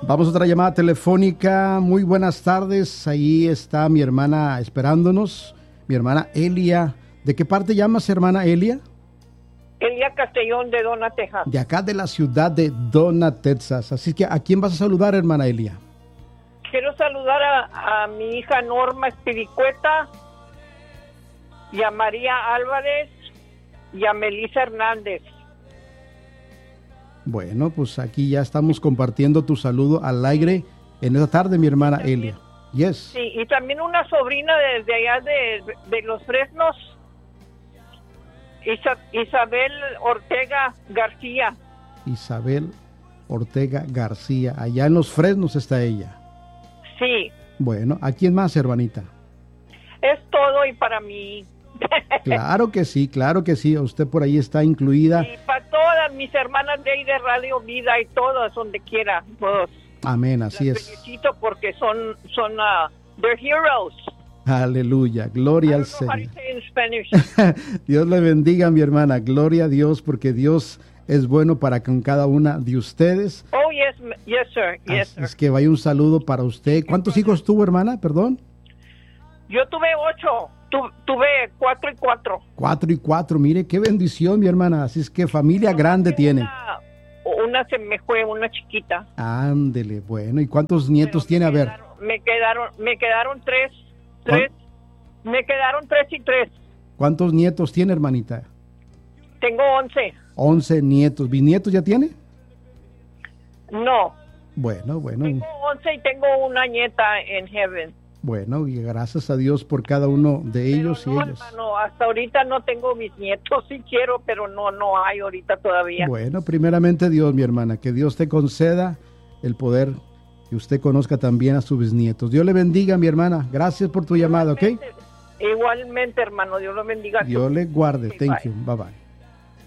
Vamos a otra llamada telefónica. Muy buenas tardes. Ahí está mi hermana esperándonos. Mi hermana Elia. ¿De qué parte llamas, hermana Elia? Elia Castellón de Donna, Texas. De acá de la ciudad de Donna, Texas. Así que, ¿a quién vas a saludar, hermana Elia? Quiero saludar a mi hija Norma Espiricueta y a María Álvarez y a Melissa Hernández. Bueno, pues aquí ya estamos compartiendo tu saludo al aire en esta tarde, mi hermana Elia. Yes. Sí, y también una sobrina desde allá de Los Fresnos, Isabel Ortega García. Isabel Ortega García. Allá en Los Fresnos está ella. Sí. Bueno, ¿a quién más, hermanita? Es todo y para mí. Claro que sí, claro que sí. Usted por ahí está incluida. Y para todas mis hermanas de ahí de Radio Vida y todas, donde quiera, todos. Amén, así Las es. felicito porque son they're heroes. Aleluya, gloria al I don't know how Señor. to say in Spanish. Dios le bendiga, mi hermana. Gloria a Dios, porque Dios es bueno para con cada una de ustedes. Oh, yes, sir. Yes, Así sir. es que vaya un saludo para usted. ¿Cuántos hijos tuvo, hermana? Perdón. Yo tuve 8. Tuve 4 y 4. 4 y 4. Mire, qué bendición, mi hermana. Así es que familia grande tiene. Una se me fue, una chiquita. Ándele, bueno. ¿Y cuántos nietos tiene? A ver. Me quedaron 3. Me quedaron 3 y 3. ¿Cuántos nietos tiene, hermanita? Tengo 11. 11 nietos. ¿Bisnietos ya tiene? No. Bueno. Tengo 11 y tengo una nieta en heaven. Bueno, y gracias a Dios por cada uno de ellos pero no, y ellos. Hermano, hasta ahorita no tengo mis nietos, sí quiero, pero no hay ahorita todavía. Bueno, primeramente Dios, mi hermana, que Dios te conceda el poder y usted conozca también a sus bisnietos. Dios le bendiga, mi hermana. Gracias por tu llamada, ¿ok? Igualmente, hermano, Dios lo bendiga. Dios le guarde. Okay, Thank bye. you. Bye bye.